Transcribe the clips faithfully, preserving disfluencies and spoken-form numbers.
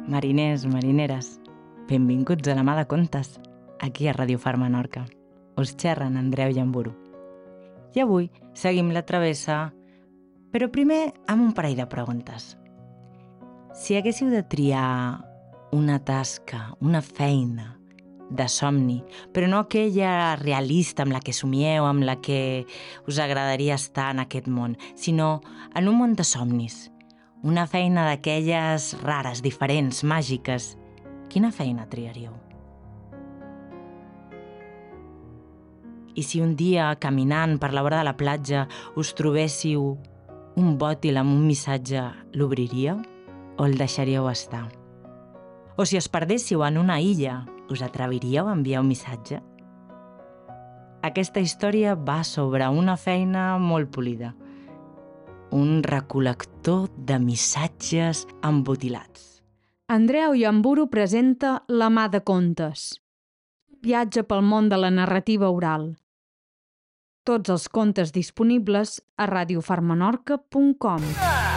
Mariners, marineres, benvinguts a la mà de contes, aquí a Ràdio Far Menorca. Us xerren Andreu i Llamburu. I avui seguim la travessa, però primer amb un parell de preguntes. Si haguéssiu de triar una tasca, una feina de somni, però no aquella realista amb la que somieu, amb la que us agradaria estar en aquest món, sinó en un món de somnis, una feina d'aquelles rares, diferents, màgiques, quina feina triaríeu? I si un dia, caminant per la vora de la platja, us trobéssiu un bòtil amb un missatge, l'obriríeu o el deixaríeu estar? O si es perdéssiu en una illa, us atreviríeu a enviar un missatge? Aquesta història va sobre una feina molt polida, un recol·lector de missatges embotilats. Andreu Llamburu presenta La mà de contes. Viatge pel món de la narrativa oral. Tots els contes disponibles a radio far menorca punt com.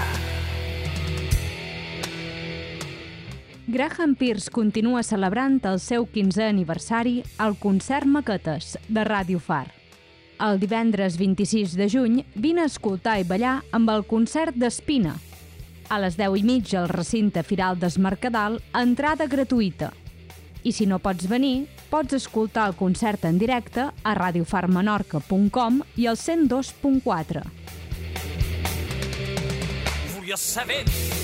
Graham Pearce continua celebrant el seu quinzè aniversari al concert Maquetes de Ràdio Far. El divendres vint-i-sis de juny vine a escoltar i ballar amb el concert d'Espina. A les deu i mitja al recinte Firal d'Es Mercadal, entrada gratuïta. I si no pots venir, pots escoltar el concert en directe a radio far menorca punt com i al cent dos punt quatre. Volia saber